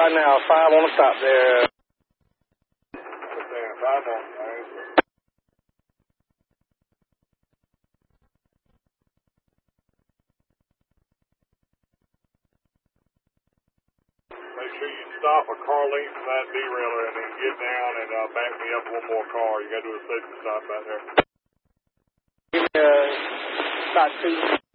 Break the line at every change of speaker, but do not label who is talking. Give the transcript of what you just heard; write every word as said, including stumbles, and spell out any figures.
right now. Five on the stop there.
Five on. Make sure you stop a car length from that derailer and then get down and uh, back me up one more car. You got to do a safety stop back there.
Give me a about two.